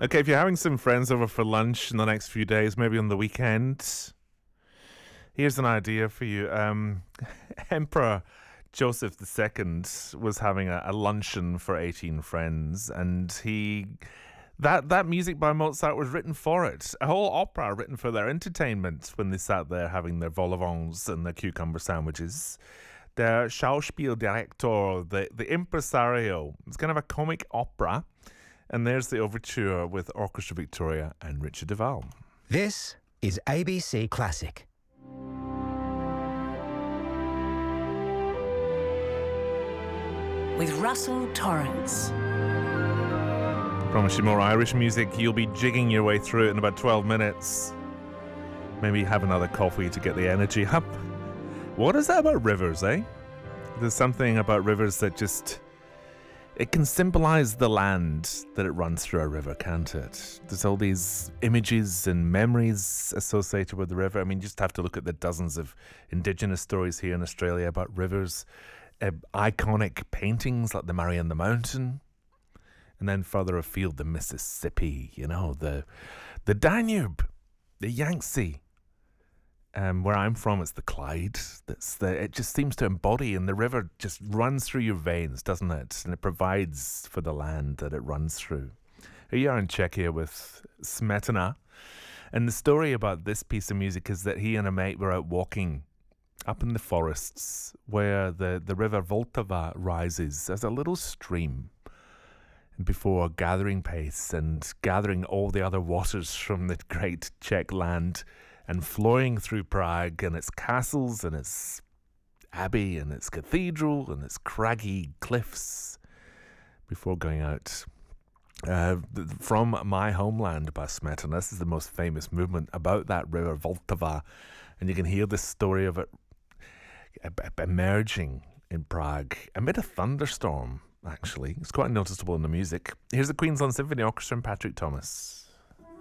Okay, if you're having some friends over for lunch in the next few days, maybe on the weekend, here's an idea for you. Emperor Joseph II was having a luncheon for 18 friends, and that music by Mozart was written for it. A whole opera written for their entertainment when they sat there having their vol au vents and their cucumber sandwiches. Der Schauspieldirektor, the impresario. It's kind of a comic opera. And there's the overture with Orchestra Victoria and Richard Duval. This is ABC Classic. With Russell Torrance. Promise you more Irish music. You'll be jigging your way through it in about 12 minutes. Maybe have another coffee to get the energy up. What is that about rivers, eh? There's something about rivers that just... It can symbolize the land that it runs through a river, can't it? There's all these images and memories associated with the river. I mean, you just have to look at the dozens of indigenous stories here in Australia about rivers, iconic paintings like the Marion the Mountain, and then further afield, the Mississippi, the Danube, the Yangtze. Where I'm from, it's the Clyde. It just seems to embody, and the river just runs through your veins, doesn't it? And it provides for the land that it runs through. Here you are in Czechia with Smetana. And the story about this piece of music is that he and a mate were out walking up in the forests where the river Vltava rises as a little stream before gathering pace and gathering all the other waters from the great Czech land and flowing through Prague and its castles and its abbey and its cathedral and its craggy cliffs before going out. From My Homeland by Smetana. This is the most famous movement about that river Vltava, and you can hear the story of it emerging in Prague amid a thunderstorm, actually. It's quite noticeable in the music. Here's the Queensland Symphony Orchestra and Patrick Thomas.